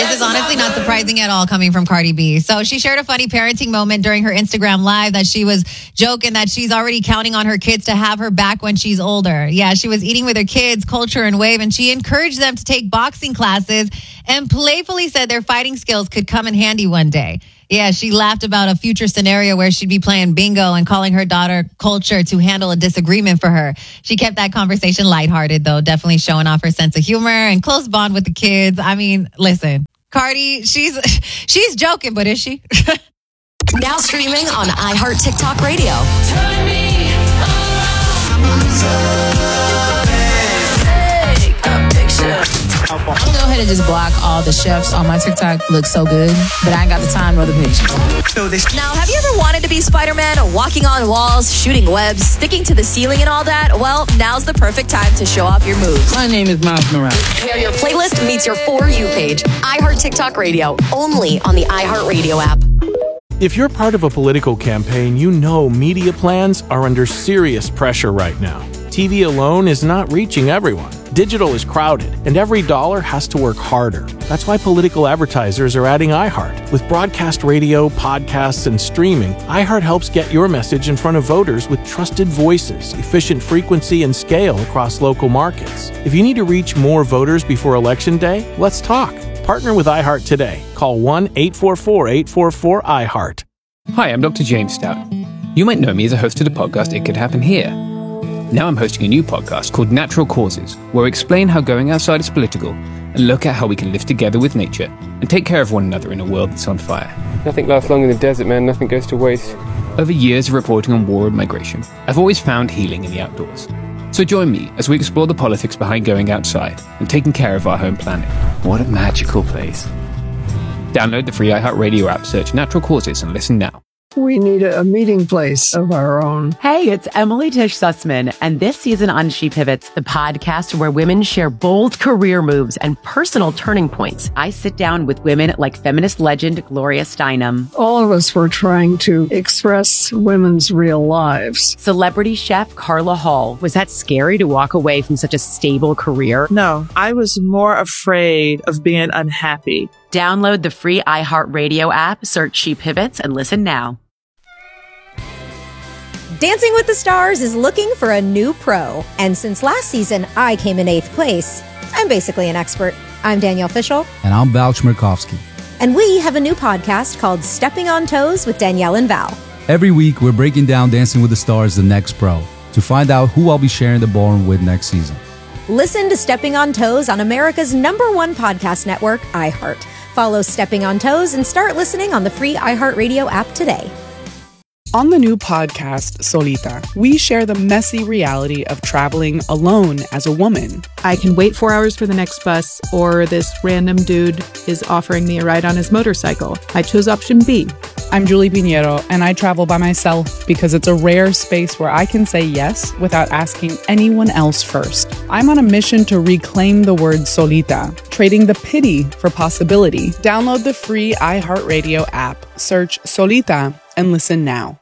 This is honestly not surprising at all coming from Cardi B. So she shared a funny parenting moment during her Instagram live that she was joking that she's already counting on her kids to have her back when she's older. Yeah, she was eating with her kids, Culture and Wave, and she encouraged them to take boxing classes and playfully said their fighting skills could come in handy one day. Yeah, she laughed about a future scenario where she'd be playing bingo and calling her daughter Culture to handle a disagreement for her. She kept that conversation lighthearted, though, definitely showing off her sense of humor and close bond with the kids. I mean, listen, Cardi, she's joking, but is she? Now streaming on iHeart TikTok Radio. Turn me around. Take a picture. I'm gonna go ahead and just block all the chefs on my TikTok. Looks so good, but I ain't got the time or the patience. Now, have you ever wanted to be Spider-Man, walking on walls, shooting webs, sticking to the ceiling and all that? Well, now's the perfect time to show off your moves. My name is Miles Morales. Where your playlist meets your For You page. iHeart TikTok Radio, only on the iHeart Radio app. If you're part of a political campaign, you know media plans are under serious pressure right now. TV alone is not reaching everyone. Digital is crowded, and every dollar has to work harder. That's why political advertisers are adding iHeart. With broadcast radio, podcasts, and streaming, iHeart helps get your message in front of voters with trusted voices, efficient frequency, and scale across local markets. If you need to reach more voters before Election Day, let's talk. Partner with iHeart today. Call 1-844-844-iHeart. Hi, I'm Dr. James Stout. You might know me as a host of the podcast It Could Happen Here. Now I'm hosting a new podcast called Natural Causes, where I explain how going outside is political and look at how we can live together with nature and take care of one another in a world that's on fire. Nothing lasts long in the desert, man. Nothing goes to waste. Over years of reporting on war and migration, I've always found healing in the outdoors. So join me as we explore the politics behind going outside and taking care of our home planet. What a magical place. Download the free iHeartRadio app, search Natural Causes, and listen now. We need a meeting place of our own. Hey, it's Emily Tish Sussman, and this season on She Pivots, the podcast where women share bold career moves and personal turning points. I sit down with women like feminist legend Gloria Steinem. All of us were trying to express women's real lives. Celebrity chef Carla Hall. Was that scary to walk away from such a stable career? No, I was more afraid of being unhappy. Download the free iHeartRadio app, search She Pivots, and listen now. Dancing with the Stars is looking for a new pro. And since last season, I came in 8th place. I'm basically an expert. I'm Danielle Fishel. And I'm Val Chmerkovsky. And we have a new podcast called Stepping on Toes with Danielle and Val. Every week, we're breaking down Dancing with the Stars, the next pro, to find out who I'll be sharing the ballroom with next season. Listen to Stepping on Toes on America's #1 podcast network, iHeart. Follow Stepping on Toes and start listening on the free iHeartRadio app today. On the new podcast, Solita, we share the messy reality of traveling alone as a woman. I can wait 4 hours for the next bus, or this random dude is offering me a ride on his motorcycle. I chose option B. I'm Julie Pinheiro, and I travel by myself because it's a rare space where I can say yes without asking anyone else first. I'm on a mission to reclaim the word solita, trading the pity for possibility. Download the free iHeartRadio app, search Solita, and listen now.